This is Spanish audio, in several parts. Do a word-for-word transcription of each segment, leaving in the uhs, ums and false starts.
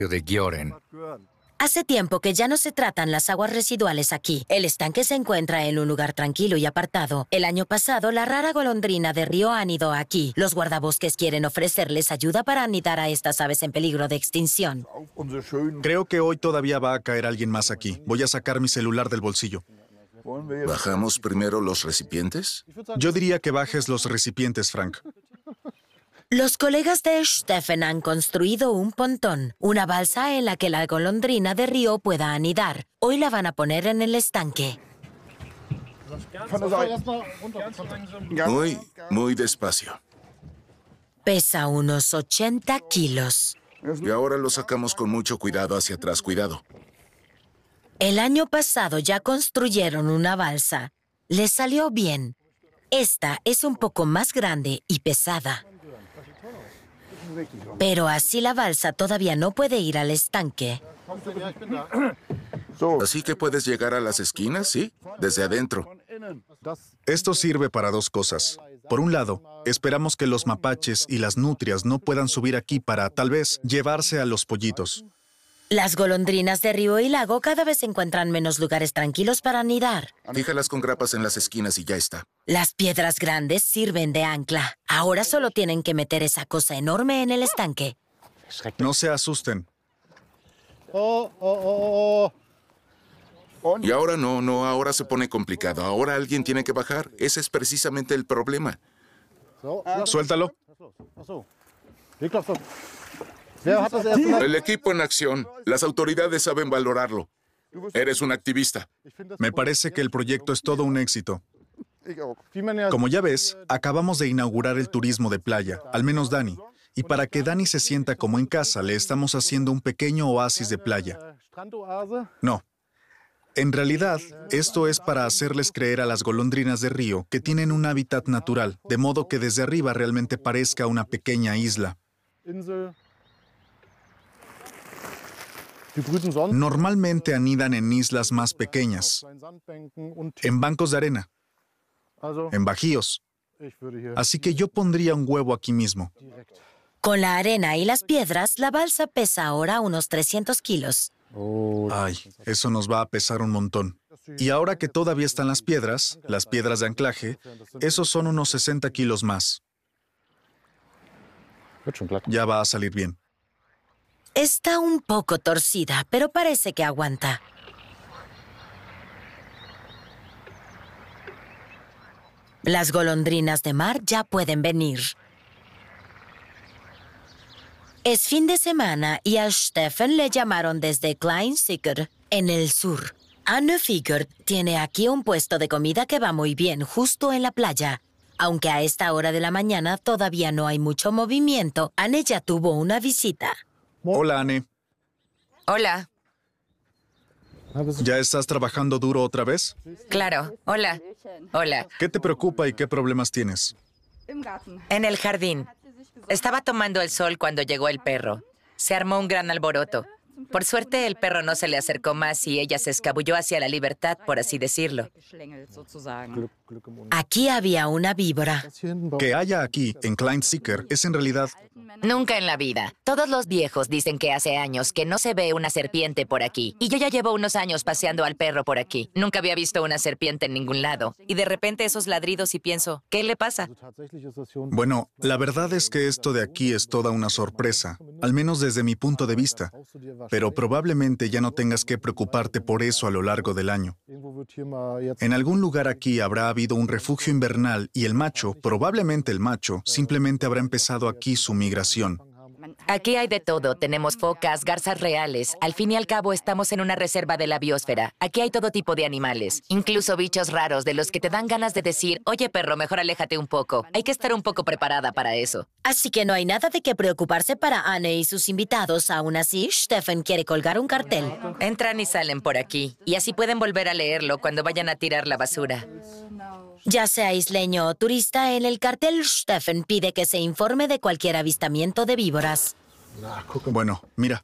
de Gioren. Hace tiempo que ya no se tratan las aguas residuales aquí. El estanque se encuentra en un lugar tranquilo y apartado. El año pasado, la rara golondrina de río anidó aquí. Los guardabosques quieren ofrecerles ayuda para anidar a estas aves en peligro de extinción. Creo que hoy todavía va a caer alguien más aquí. Voy a sacar mi celular del bolsillo. ¿Bajamos primero los recipientes? Yo diría que bajes los recipientes, Frank. Los colegas de Stephen han construido un pontón, una balsa en la que la golondrina de río pueda anidar. Hoy la van a poner en el estanque. Muy, muy despacio. Pesa unos ochenta kilos. Y ahora lo sacamos con mucho cuidado hacia atrás. Cuidado. El año pasado ya construyeron una balsa. Les salió bien. Esta es un poco más grande y pesada. Pero así la balsa todavía no puede ir al estanque. Así que puedes llegar a las esquinas, ¿sí? Desde adentro. Esto sirve para dos cosas. Por un lado, esperamos que los mapaches y las nutrias no puedan subir aquí para, tal vez, llevarse a los pollitos. Las golondrinas de río y lago cada vez encuentran menos lugares tranquilos para anidar. Fíjalas con grapas en las esquinas y ya está. Las piedras grandes sirven de ancla. Ahora solo tienen que meter esa cosa enorme en el estanque. No se asusten. Y ahora no, no, ahora se pone complicado. Ahora alguien tiene que bajar. Ese es precisamente el problema. Suéltalo. El equipo en acción. Las autoridades saben valorarlo. Eres un activista. Me parece que el proyecto es todo un éxito. Como ya ves, acabamos de inaugurar el turismo de playa, al menos Dani. Y para que Dani se sienta como en casa, le estamos haciendo un pequeño oasis de playa. No. En realidad, esto es para hacerles creer a las golondrinas de río que tienen un hábitat natural, de modo que desde arriba realmente parezca una pequeña isla. Normalmente anidan en islas más pequeñas, en bancos de arena, en bajíos. Así que yo pondría un huevo aquí mismo. Con la arena y las piedras, la balsa pesa ahora unos trescientos kilos. Ay, eso nos va a pesar un montón. Y ahora que todavía están las piedras, las piedras de anclaje, esos son unos sesenta kilos más. Ya va a salir bien. Está un poco torcida, pero parece que aguanta. Las golondrinas de mar ya pueden venir. Es fin de semana y a Stephen le llamaron desde Klein-Sicker, en el sur. Anne Figert tiene aquí un puesto de comida que va muy bien, justo en la playa. Aunque a esta hora de la mañana todavía no hay mucho movimiento, Anne ya tuvo una visita. Hola, Anne. Hola. ¿Ya estás trabajando duro otra vez? Claro. Hola. Hola. ¿Qué te preocupa y qué problemas tienes? En el jardín. Estaba tomando el sol cuando llegó el perro. Se armó un gran alboroto. Por suerte, el perro no se le acercó más y ella se escabulló hacia la libertad, por así decirlo. Aquí había una víbora. Que haya aquí, en Klein-Sicker, es en realidad... Nunca en la vida. Todos los viejos dicen que hace años que no se ve una serpiente por aquí. Y yo ya llevo unos años paseando al perro por aquí. Nunca había visto una serpiente en ningún lado. Y de repente esos ladridos y pienso, ¿qué le pasa? Bueno, la verdad es que esto de aquí es toda una sorpresa, al menos desde mi punto de vista. Pero probablemente ya no tengas que preocuparte por eso a lo largo del año. En algún lugar aquí habrá habido un refugio invernal y el macho, probablemente el macho, simplemente habrá empezado aquí su migración. Aquí hay de todo. Tenemos focas, garzas reales. Al fin y al cabo, estamos en una reserva de la biosfera. Aquí hay todo tipo de animales, incluso bichos raros de los que te dan ganas de decir, oye, perro, mejor aléjate un poco. Hay que estar un poco preparada para eso. Así que no hay nada de qué preocuparse para Anne y sus invitados. Aún así, Stephen quiere colgar un cartel. Entran y salen por aquí, y así pueden volver a leerlo cuando vayan a tirar la basura. Ya sea isleño o turista, en el cartel Stephen pide que se informe de cualquier avistamiento de víboras. Bueno, mira.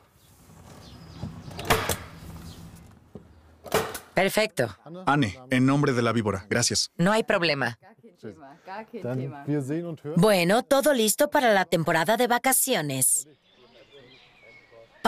Perfecto. Anne, en nombre de la víbora, gracias. No hay problema. Bueno, todo listo para la temporada de vacaciones.